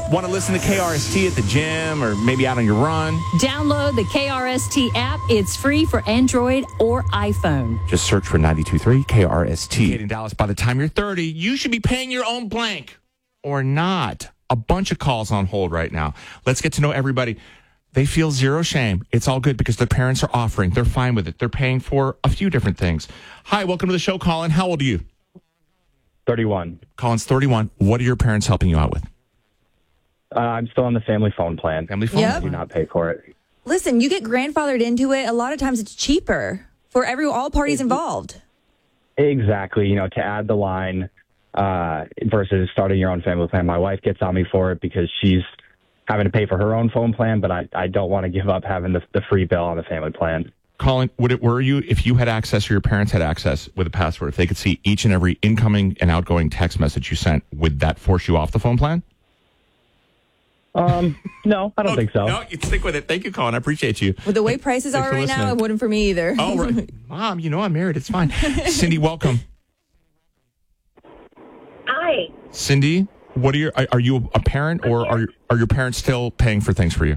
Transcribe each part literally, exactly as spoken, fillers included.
Want to listen to K R S T at the gym or maybe out on your run? Download the K R S T app. It's free for Android or iPhone. Just search for ninety-two point three K R S T. In Dallas, by the time you're thirty, you should be paying your own blank or not. A bunch of calls on hold right now. Let's get to know everybody. They feel zero shame. It's all good because their parents are offering. They're fine with it. They're paying for a few different things. Hi, welcome to the show, Colin. How old are you? thirty-one. Colin's thirty-one. What are your parents helping you out with? Uh, I'm still on the family phone plan. Family phone? Yep. I do not pay for it. Listen, you get grandfathered into it. A lot of times it's cheaper for every all parties involved. Exactly. You know, to add the line uh, versus starting your own family plan. My wife gets on me for it because she's having to pay for her own phone plan, but I, I don't want to give up having the, the free bill on the family plan. Colin, would it worry you if you had access or your parents had access with a password, if they could see each and every incoming and outgoing text message you sent, would that force you off the phone plan? Um, no, I don't oh, think so. No, you stick with it. Thank you, Colin. I appreciate you. With the way prices Thanks are for right now, listening. it wouldn't for me either. Oh, right. Mom, you know I'm married. It's fine. Cindy, welcome. Hi. Cindy, what are your? Are you a parent, or are are your parents still paying for things for you?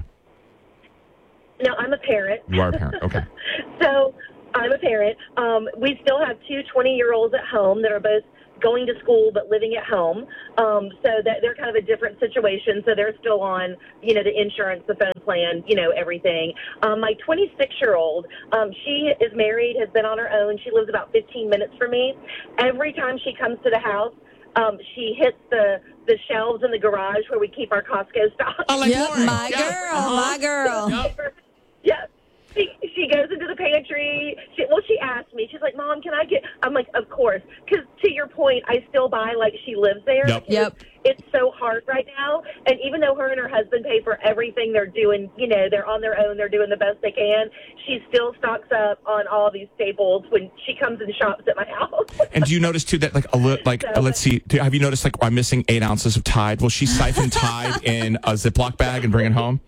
No, I'm a parent. You are a parent. Okay. So I'm a parent. Um, we still have two twenty-year-olds at home that are both going to school but living at home. Um, so that they're kind of a different situation. So they're still on, you know, the insurance, the phone plan, you know, everything. Um, my twenty-six-year-old, um, she is married, has been on her own. She lives about fifteen minutes from me. Every time she comes to the house, um, she hits the, the shelves in the garage where we keep our Costco stock. Oh, like Yep, Lauren. my Yeah. girl, Uh-huh. my girl. Yep. Yeah. She, she goes into the pantry. She, well, she asked me. She's like, Mom, can I get... I'm like, of course. Because to your point, I still buy like she lives there. Yep. Yep. It's so hard right now. And even though her and her husband pay for everything, they're doing, you know, they're on their own. They're doing the best they can. She still stocks up on all these staples when she comes and shops at my house. And do you notice too that like a li- like So- uh, let's see, do, have you noticed like I'm missing eight ounces of Tide? Will she siphon Tide in a Ziploc bag and bring it home?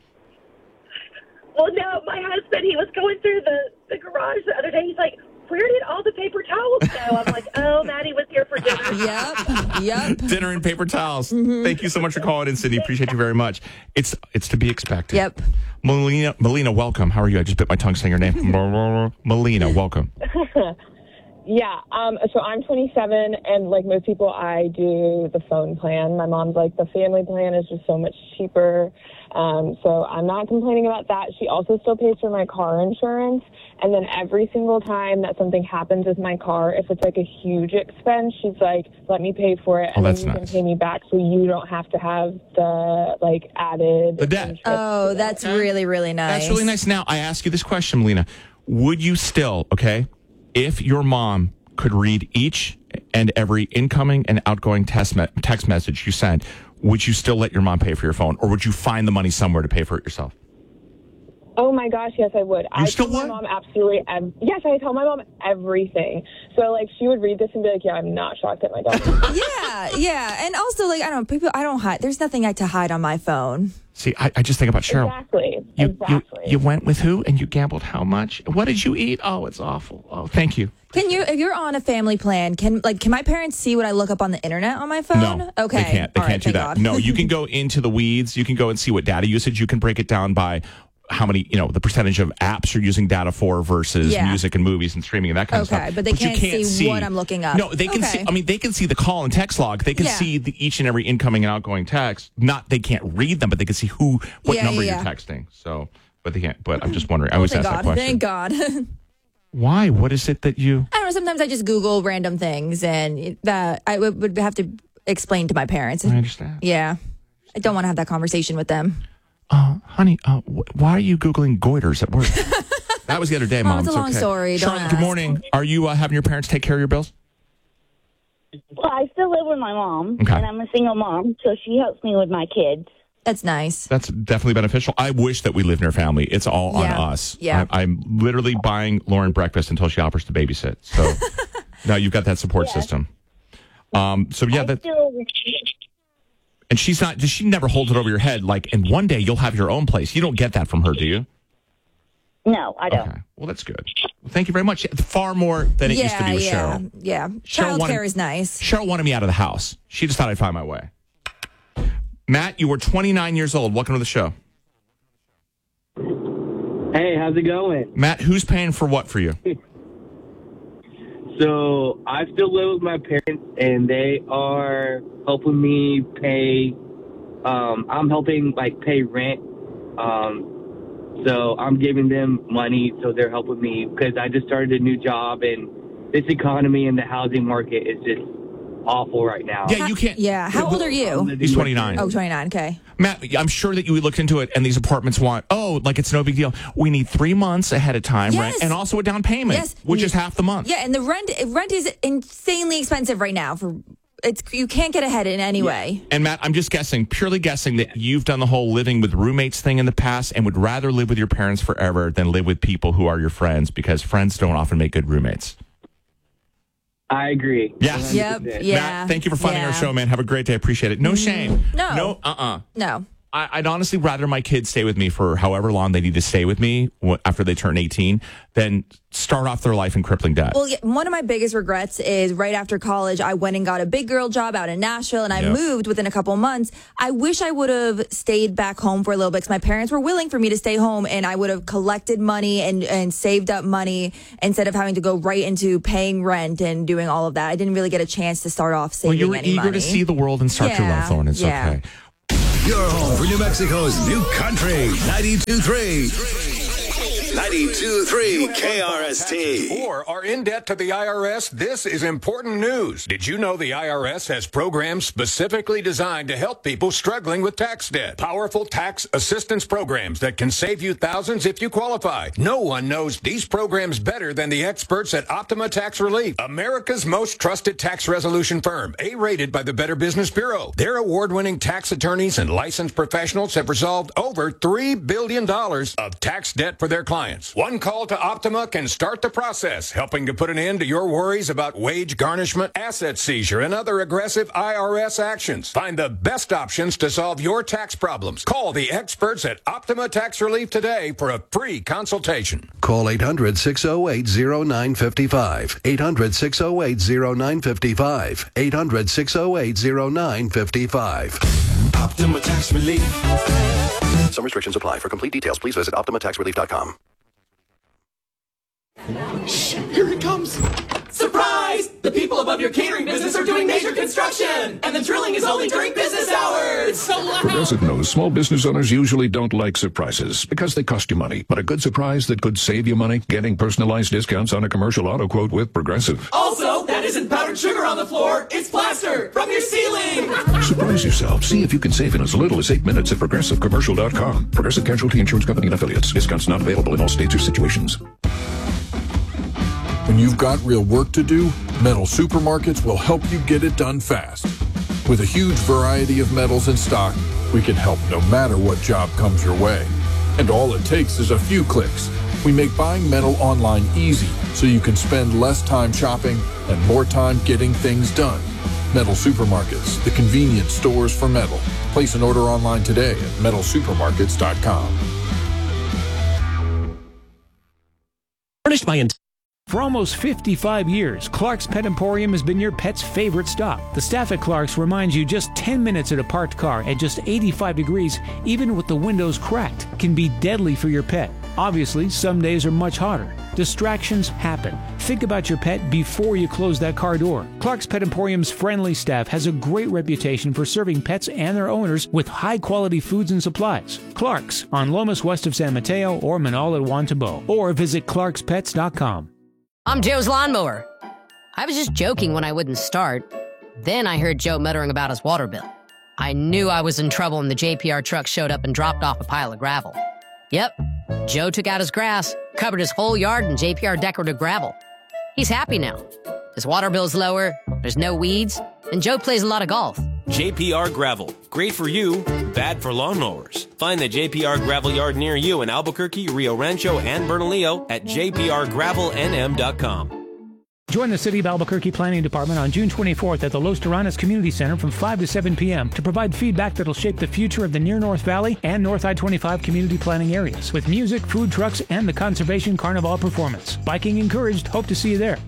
Well, no, my husband, he was going through the, the garage the other day. He's like, where did all the paper towels go? I'm like, oh, Maddie was here for dinner. Yep, yep. Dinner and paper towels. Thank you so much for calling in, Cindy. Appreciate you very much. It's it's to be expected. Yep. Melina, Melina, welcome. How are you? I just bit my tongue saying your name. Melina, welcome. Yeah, um, so I'm twenty-seven, and like most people, I do the phone plan. My mom's like, the family plan is just so much cheaper, um, so I'm not complaining about that. She also still pays for my car insurance, and then every single time that something happens with my car, if it's like a huge expense, she's like, let me pay for it, Oh, and then that's you can nice. pay me back so you don't have to have the, like, added... The debt. interest. Oh, that's really, really nice. That's really nice. Now, I ask you this question, Melina. Would you still, okay, if your mom could read each and every incoming and outgoing text, me- text message you sent, would you still let your mom pay for your phone, or would you find the money somewhere to pay for it yourself? Oh my gosh, yes, I would. I still tell my would? mom absolutely. Ev- yes, I tell my mom everything. So like, she would read this and be like, "Yeah, I'm not shocked at my daughter." Yeah, yeah. And also, like, I don't know, people, I don't hide. There's nothing I to hide on my phone. See, I, I just think about Cheryl. Exactly. You, exactly. you you went with who, and you gambled how much? What did you eat? Oh, it's awful. Oh, thank you. Can you, if you're on a family plan, can like can my parents see what I look up on the internet on my phone? No, Okay. they can't. They All can't right, do thank that. God. No, you can go into the weeds. You can go and see what data usage. You can break it down by how many, you know, the percentage of apps you're using data for versus Yeah. music and movies and streaming and that kind Okay, of stuff. but they you can't see what I'm looking up. No, they can Okay. see. I mean, they can see the call and text log. They can Yeah. see the, each and every incoming and outgoing text. Not they can't read them, but they can see who, what Yeah, number yeah, you're yeah. texting. So, but they can't. But I'm just wondering. I Oh, always thank ask that God. question. Thank God. I Why? What is it that you? don't know. Sometimes I just Google random things, and that I would, would have to explain to my parents. I understand. Yeah, I don't want to have that conversation with them. Uh, honey, uh, wh- why are you Googling goiters at work? That was the other day, Oh, Mom. it's a long okay. story. Don't Charlotte, good ask. morning. Are you uh, having your parents take care of your bills? Well, I still live with my mom, Okay. and I'm a single mom, so she helps me with my kids. That's nice. That's definitely beneficial. I wish that we lived in our family. It's all Yeah. on us. Yeah. I, I'm literally buying Lauren breakfast until she offers to babysit. So now you've got that support Yeah. system. Um. So yeah, I that still, and she's not. Does she never holds it over your head? Like, and one day you'll have your own place. You don't get that from her, do you? no, I don't. Okay. Well, that's good. Well, thank you very much. Far more than it yeah, used to be with yeah, Cheryl. yeah. Cheryl Child wanted- care is nice. Cheryl wanted me out of the house. She just thought I'd find my way. Matt, you are twenty-nine years old. Welcome to the show. Hey, how's it going? Matt, who's paying for what for you? So I still live with my parents, and they are helping me pay. Um, I'm helping like pay rent. Um, so I'm giving them money, so they're helping me because I just started a new job, and this economy and the housing market is just awful right now. Yeah, you can't. Yeah. How old are you? He's twenty-nine. Oh, twenty-nine. Okay. Matt, I'm sure that you looked into it, and these apartments want, oh, like it's no big deal. We need three months ahead of time, Yes. rent, and also a down payment, Yes. which is half the month. Yeah, and the rent rent is insanely expensive right now. For it's you can't get ahead in any way. And Matt, I'm just guessing, purely guessing, that you've done the whole living with roommates thing in the past and would rather live with your parents forever than live with people who are your friends, because friends don't often make good roommates. I agree. Yes. Yep. Yeah. Matt, thank you for funding Yeah. our show, man. Have a great day. Appreciate it. No shame. No. No, uh-uh. No. I, I'd honestly rather my kids stay with me for however long they need to stay with me wh- after they turn eighteen than start off their life in crippling debt. Well, yeah, one of my biggest regrets is right after college, I went and got a big girl job out in Nashville, and I Yep. moved within a couple months. I wish I would have stayed back home for a little bit because my parents were willing for me to stay home, and I would have collected money and, and saved up money instead of having to go right into paying rent and doing all of that. I didn't really get a chance to start off well, saving you were any eager money. to see the world and start your Yeah, life, Lauren. It's yeah. okay. Your home for New Mexico's new country, ninety-two point three. ninety-two point three K R S T. Or are in debt to the I R S? This is important news. Did you know the I R S has programs specifically designed to help people struggling with tax debt? Powerful tax assistance programs that can save you thousands if you qualify. No one knows these programs better than the experts at Optima Tax Relief, America's most trusted tax resolution firm, A-rated by the Better Business Bureau. Their award-winning tax attorneys and licensed professionals have resolved over three billion dollars of tax debt for their clients. One call to Optima can start the process, helping to put an end to your worries about wage garnishment, asset seizure, and other aggressive I R S actions. Find the best options to solve your tax problems. Call the experts at Optima Tax Relief today for a free consultation. Call eight hundred, six oh eight, oh nine five five. eight hundred, six oh eight, oh nine five five. eight hundred, six oh eight, oh nine five five. Optima Tax Relief. Some restrictions apply. For complete details, please visit optima tax relief dot com. Shh, here it comes. Surprise! The people above your catering business are doing major construction, and the drilling is only during business hours. So loud. Progressive knows small business owners usually don't like surprises because they cost you money. But a good surprise that could save you money, getting personalized discounts on a commercial auto quote with Progressive. Also, that isn't powdered sugar on the floor. It's plaster from your ceiling. Surprise yourself. See if you can save in as little as eight minutes at progressive commercial dot com. Progressive Casualty Insurance Company and Affiliates. Discounts not available in all states or situations. When you've got real work to do, Metal Supermarkets will help you get it done fast. With a huge variety of metals in stock, we can help no matter what job comes your way. And all it takes is a few clicks. We make buying metal online easy so you can spend less time shopping and more time getting things done. Metal Supermarkets, the convenient stores for metal. Place an order online today at metal supermarkets dot com. Furnished by For almost fifty-five years, Clark's Pet Emporium has been your pet's favorite stop. The staff at Clark's reminds you just ten minutes at a parked car at just eighty-five degrees, even with the windows cracked, can be deadly for your pet. Obviously, some days are much hotter. Distractions happen. Think about your pet before you close that car door. Clark's Pet Emporium's friendly staff has a great reputation for serving pets and their owners with high-quality foods and supplies. Clark's, on Lomas west of San Mateo or Manal at Juan Tabo, or visit clarks pets dot com. I'm Joe's lawnmower. I was just joking when I wouldn't start. Then I heard Joe muttering about his water bill. I knew I was in trouble when the J P R truck showed up and dropped off a pile of gravel. Yep, Joe took out his grass, covered his whole yard in J P R decorative gravel. He's happy now. His water bill's lower, there's no weeds, and Joe plays a lot of golf. J P R Gravel. Great for you, bad for lawnmowers. Find the J P R Gravel Yard near you in Albuquerque, Rio Rancho, and Bernalillo at j p r gravel n m dot com. Join the City of Albuquerque Planning Department on June twenty-fourth at the Los Terranas Community Center from five to seven p.m. to provide feedback that'll shape the future of the Near North Valley and North I twenty-five community planning areas with music, food trucks, and the Conservation Carnival performance. Biking encouraged. Hope to see you there.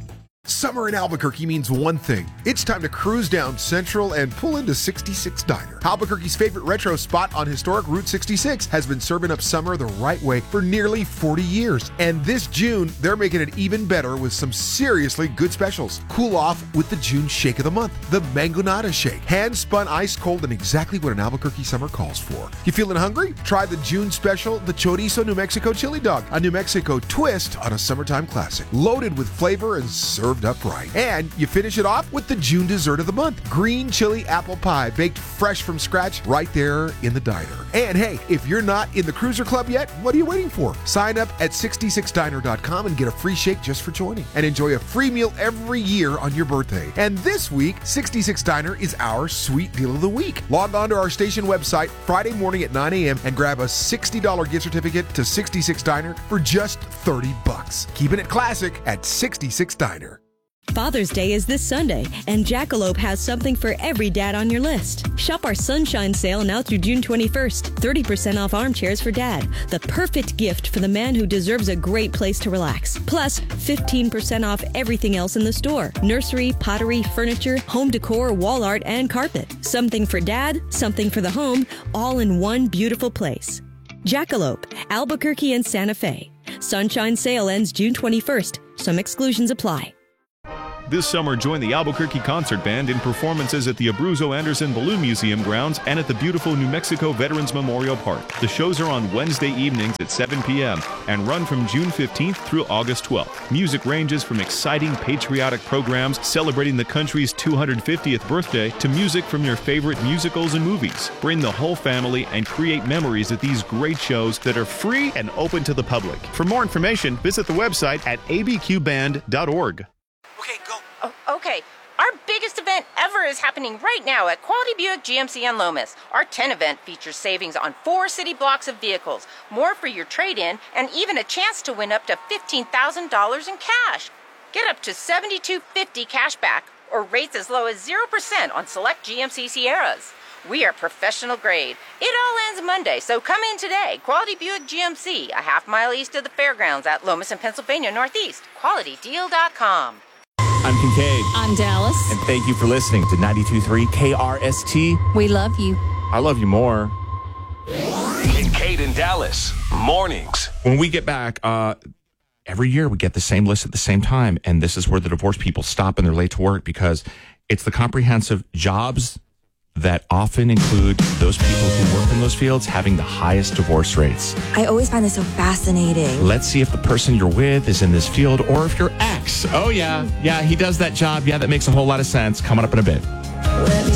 Summer in Albuquerque means one thing. It's time to cruise down Central and pull into sixty-six Diner. Albuquerque's favorite retro spot on historic Route sixty-six has been serving up summer the right way for nearly forty years. And this June, they're making it even better with some seriously good specials. Cool off with the June Shake of the Month, the Mangonada Shake. Hand-spun ice cold and exactly what an Albuquerque summer calls for. You feeling hungry? Try the June special, the Chorizo New Mexico Chili Dog, a New Mexico twist on a summertime classic. Loaded with flavor and served up right. And you finish it off with the June dessert of the month, green chili apple pie, baked fresh from scratch right there in the diner. And hey, if you're not in the Cruiser Club yet, what are you waiting for? Sign up at sixty-six diner dot com and get a free shake just for joining. And enjoy a free meal every year on your birthday. And this week, sixty-six Diner is our sweet deal of the week. Log on to our station website Friday morning at nine a.m. and grab a sixty dollars gift certificate to sixty-six Diner for just thirty bucks. Keeping it classic at sixty-six Diner. Father's Day is this Sunday, and Jackalope has something for every dad on your list. Shop our Sunshine Sale now through June twenty-first. thirty percent off armchairs for dad. The perfect gift for the man who deserves a great place to relax. Plus, fifteen percent off everything else in the store. Nursery, pottery, furniture, home decor, wall art, and carpet. Something for dad, something for the home, all in one beautiful place. Jackalope, Albuquerque and Santa Fe. Sunshine Sale ends June twenty-first. Some exclusions apply. This summer, join the Albuquerque Concert Band in performances at the Abruzzo Anderson Balloon Museum grounds and at the beautiful New Mexico Veterans Memorial Park. The shows are on Wednesday evenings at seven p.m. and run from June fifteenth through August twelfth. Music ranges from exciting patriotic programs celebrating the country's two hundred fiftieth birthday to music from your favorite musicals and movies. Bring the whole family and create memories at these great shows that are free and open to the public. For more information, visit the website at a b q band dot org. Oh, okay, our biggest event ever is happening right now at Quality Buick G M C on Lomas. Our ten event features savings on four city blocks of vehicles, more for your trade-in, and even a chance to win up to fifteen thousand dollars in cash. Get up to seventy-two fifty cash back or rates as low as zero percent on select G M C Sierras. We are professional grade. It all ends Monday, so come in today. Quality Buick G M C, a half mile east of the fairgrounds at Lomas and Pennsylvania Northeast. quality deal dot com. I'm Kincaid. I'm Dallas. And thank you for listening to ninety-two point three K R S T. We love you. I love you more. Kincaid and Dallas, mornings. When we get back, uh, every year we get the same list at the same time. And this is where the divorced people stop and they're late to work because it's the comprehensive jobs that often include those people who work in those fields having the highest divorce rates. I always find this so fascinating. Let's see if the person you're with is in this field or if your ex. Oh, yeah. Yeah, he does that job. Yeah, that makes a whole lot of sense. Coming up in a bit.